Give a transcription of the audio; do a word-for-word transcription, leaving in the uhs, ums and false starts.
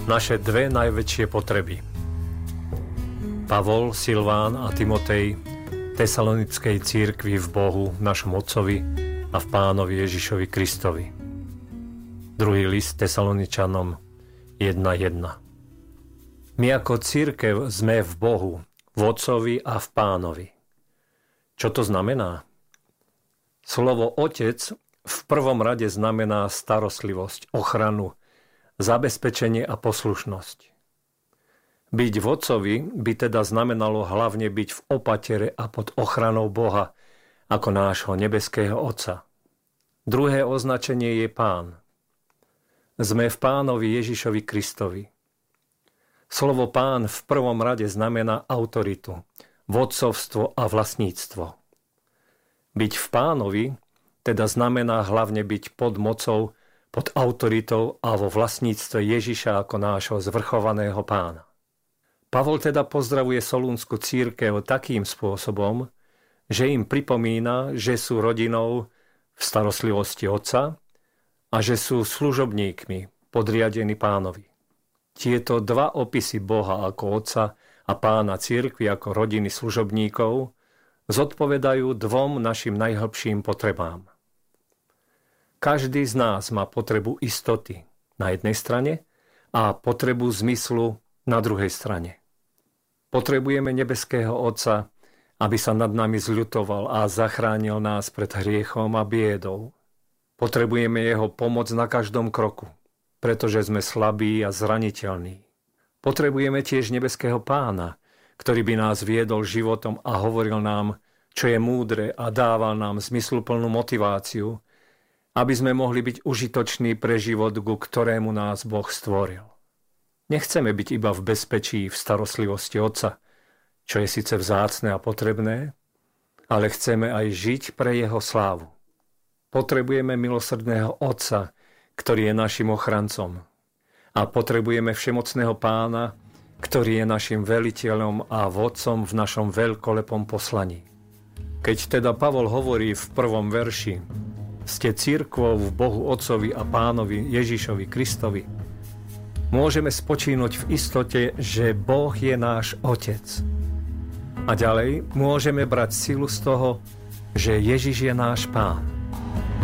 naše dve najväčšie potreby. Pavol, Silván a Timotej Tesalonickej cirkvi v Bohu, v našom Otcovi a v Pánovi Ježišovi Kristovi. Druhý list Tesaloničanom jedna jedna. My ako cirkev sme v Bohu, v Otcovi a v Pánovi. Čo to znamená? Slovo Otec v prvom rade znamená starostlivosť, ochranu, zabezpečenie a poslušnosť. Byť v Otcovi by teda znamenalo hlavne byť v opatere a pod ochranou Boha ako nášho nebeského Otca. Druhé označenie je Pán. Sme v Pánovi Ježišovi Kristovi. Slovo Pán v prvom rade znamená autoritu, vodcovstvo a vlastníctvo. Byť v Pánovi teda znamená hlavne byť pod mocou, pod autoritou a vo vlastníctve Ježiša ako nášho zvrchovaného Pána. Pavol teda pozdravuje solúnsku cirkev takým spôsobom, že im pripomína, že sú rodinou v starostlivosti Otca a že sú služobníkmi podriadení Pánovi. Tieto dva opisy Boha ako Otca a Pána cirkvi ako rodiny služobníkov zodpovedajú dvom našim najhlbším potrebám. Každý z nás má potrebu istoty na jednej strane a potrebu zmyslu na druhej strane. Potrebujeme nebeského Otca, aby sa nad nami zľutoval a zachránil nás pred hriechom a biedou. Potrebujeme jeho pomoc na každom kroku, pretože sme slabí a zraniteľní. Potrebujeme tiež nebeského Pána, ktorý by nás viedol životom a hovoril nám, čo je múdre a dával nám zmysluplnú motiváciu, aby sme mohli byť užitoční pre život, ku ktorému nás Boh stvoril. Nechceme byť iba v bezpečí, v starostlivosti Otca, čo je síce vzácne a potrebné, ale chceme aj žiť pre jeho slávu. Potrebujeme milosrdného Otca, ktorý je našim ochrancom. A potrebujeme všemocného Pána, ktorý je našim veliteľom a vodcom v našom veľkolepom poslaní. Keď teda Pavol hovorí v prvom verši: ste cirkvou v Bohu Otcovi a Pánovi Ježišovi Kristovi, môžeme spočínuť v istote, že Boh je náš Otec. A ďalej môžeme brať silu z toho, že Ježiš je náš Pán.